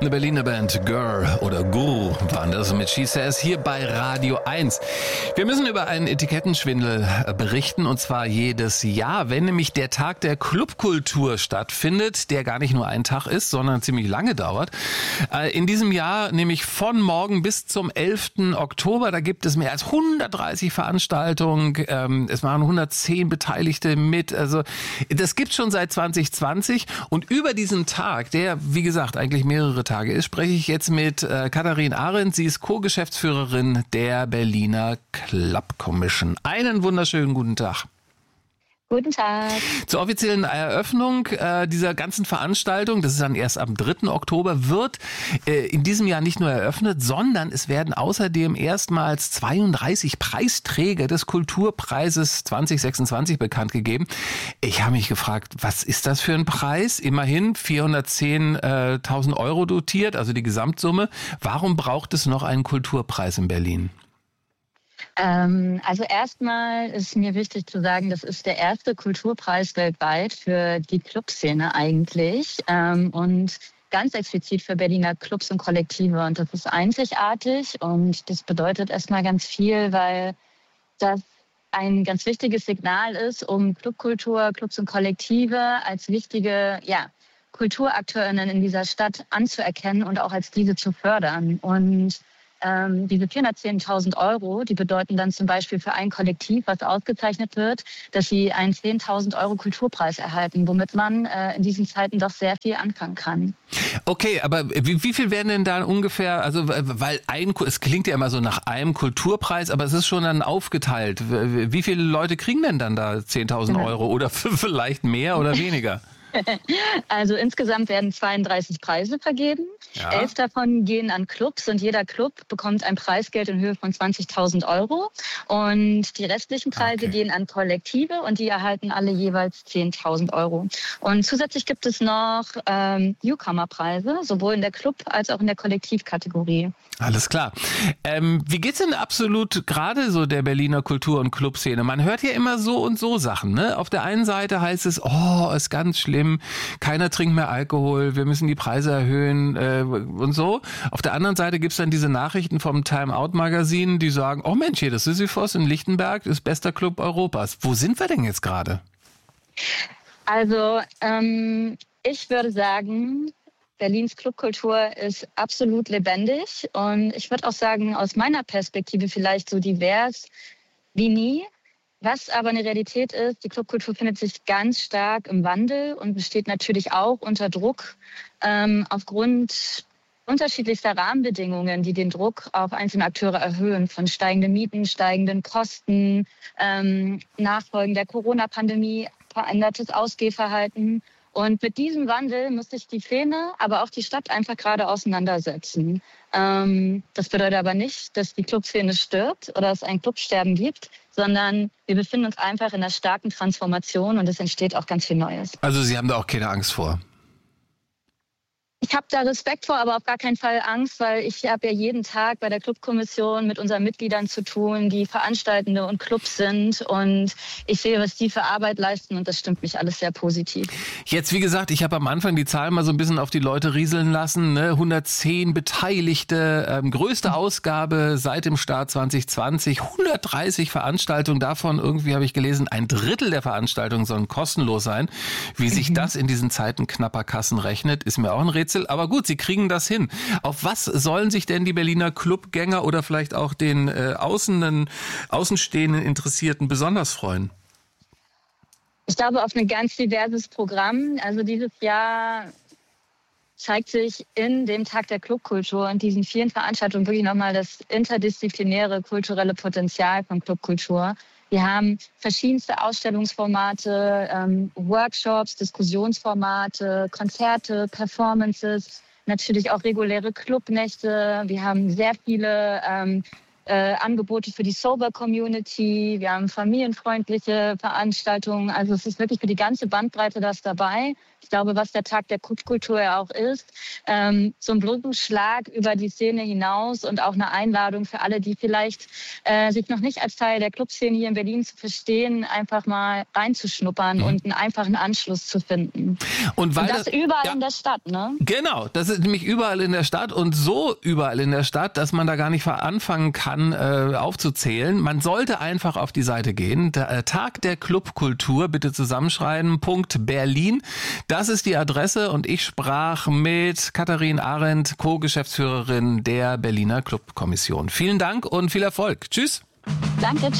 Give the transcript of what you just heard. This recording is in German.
Eine Berliner Band, Gurr oder Gurr waren das mit She Says hier bei Radio 1. Wir müssen über einen Etikettenschwindel berichten und zwar jedes Jahr, wenn nämlich der Tag der Clubkultur stattfindet, der gar nicht nur ein Tag ist, sondern ziemlich lange dauert. In diesem Jahr nämlich von morgen bis zum 11. Oktober, da gibt es mehr als 130 Veranstaltungen, es machen 110 Beteiligte mit, also das gibt's schon seit 2020 und über diesen Tag, der wie gesagt eigentlich mehrere Tage ist, spreche ich jetzt mit Katharin Arendt. Sie ist Co-Geschäftsführerin der Berliner Club Commission. Einen wunderschönen guten Tag. Guten Tag. Zur offiziellen Eröffnung dieser ganzen Veranstaltung, das ist dann erst am 3. Oktober, wird in diesem Jahr nicht nur eröffnet, sondern es werden außerdem erstmals 32 Preisträger des Kulturpreises 2026 bekannt gegeben. Ich habe mich gefragt, was ist das für ein Preis? Immerhin 410.000 Euro dotiert, also die Gesamtsumme. Warum braucht es noch einen Kulturpreis in Berlin? Also erstmal ist mir wichtig zu sagen, das ist der erste Kulturpreis weltweit für die Clubszene eigentlich und ganz explizit für Berliner Clubs und Kollektive. Und das ist einzigartig und das bedeutet erstmal ganz viel, weil das ein ganz wichtiges Signal ist, um Clubkultur, Clubs und Kollektive als wichtige KulturakteurInnen in dieser Stadt anzuerkennen und auch als diese zu fördern. Und diese 410.000 Euro, die bedeuten dann zum Beispiel für ein Kollektiv, was ausgezeichnet wird, dass sie einen 10.000 Euro Kulturpreis erhalten, womit man in diesen Zeiten doch sehr viel anfangen kann. Okay, aber wie viel werden denn da ungefähr, also weil es klingt ja immer so nach einem Kulturpreis, aber es ist schon dann aufgeteilt. Wie viele Leute kriegen denn dann da 10.000 Euro oder vielleicht mehr oder weniger? Also insgesamt werden 32 Preise vergeben. Ja. 11 davon gehen an Clubs und jeder Club bekommt ein Preisgeld in Höhe von 20.000 Euro. Und die restlichen Preise gehen an Kollektive und die erhalten alle jeweils 10.000 Euro. Und zusätzlich gibt es noch Newcomer-Preise, sowohl in der Club- als auch in der Kollektivkategorie. Alles klar. Wie geht's denn absolut gerade so der Berliner Kultur- und Clubszene? Man hört ja immer so und so Sachen, ne? Auf der einen Seite heißt es, ist ganz schlimm, keiner trinkt mehr Alkohol, wir müssen die Preise erhöhen und so. Auf der anderen Seite gibt's dann diese Nachrichten vom Time Out Magazin, die sagen, oh Mensch, hier das Sisyphos in Lichtenberg ist bester Club Europas. Wo sind wir denn jetzt gerade? Also ich würde sagen, Berlins Clubkultur ist absolut lebendig und ich würde auch sagen, aus meiner Perspektive vielleicht so divers wie nie. Was aber eine Realität ist, die Clubkultur findet sich ganz stark im Wandel und besteht natürlich auch unter Druck aufgrund unterschiedlichster Rahmenbedingungen, die den Druck auf einzelne Akteure erhöhen, von steigenden Mieten, steigenden Kosten, Nachfolgen der Corona-Pandemie, verändertes Ausgehverhalten. Und mit diesem Wandel muss sich die Szene, aber auch die Stadt einfach gerade auseinandersetzen. Das bedeutet aber nicht, dass die Clubszene stirbt oder es ein Clubsterben gibt, sondern wir befinden uns einfach in einer starken Transformation und es entsteht auch ganz viel Neues. Also Sie haben da auch keine Angst vor? Ich habe da Respekt vor, aber auf gar keinen Fall Angst, weil ich habe ja jeden Tag bei der Clubkommission mit unseren Mitgliedern zu tun, die Veranstaltende und Clubs sind und ich sehe, was die für Arbeit leisten und das stimmt mich alles sehr positiv. Jetzt, wie gesagt, ich habe am Anfang die Zahlen mal so ein bisschen auf die Leute rieseln lassen, ne? 110 Beteiligte, größte Ausgabe seit dem Start 2020, 130 Veranstaltungen, davon irgendwie habe ich gelesen, ein Drittel der Veranstaltungen sollen kostenlos sein. Wie sich das in diesen Zeiten knapper Kassen rechnet, ist mir auch ein Rätsel. Aber gut, Sie kriegen das hin. Auf was sollen sich denn die Berliner Clubgänger oder vielleicht auch den außenstehenden Interessierten besonders freuen? Ich glaube auf ein ganz diverses Programm. Also dieses Jahr zeigt sich in dem Tag der Clubkultur und diesen vielen Veranstaltungen wirklich nochmal das interdisziplinäre kulturelle Potenzial von Clubkultur. Wir haben verschiedenste Ausstellungsformate, Workshops, Diskussionsformate, Konzerte, Performances, natürlich auch reguläre Clubnächte. Wir haben sehr viele Angebote für die Sober-Community, wir haben familienfreundliche Veranstaltungen. Also es ist wirklich für die ganze Bandbreite das dabei. Ich glaube, was der Tag der Clubkultur ja auch ist, so ein Brückenschlag über die Szene hinaus und auch eine Einladung für alle, die vielleicht sich noch nicht als Teil der Clubszene hier in Berlin zu verstehen, einfach mal reinzuschnuppern und einen einfachen Anschluss zu finden. Und das überall in der Stadt, ne? Genau, das ist nämlich überall in der Stadt und so überall in der Stadt, dass man da gar nicht anfangen kann aufzuzählen. Man sollte einfach auf die Seite gehen. Der Tag der Clubkultur, bitte zusammenschreiben, .Berlin. Das ist die Adresse und ich sprach mit Katharin Arendt, Co-Geschäftsführerin der Berliner Clubkommission. Vielen Dank und viel Erfolg. Tschüss. Danke.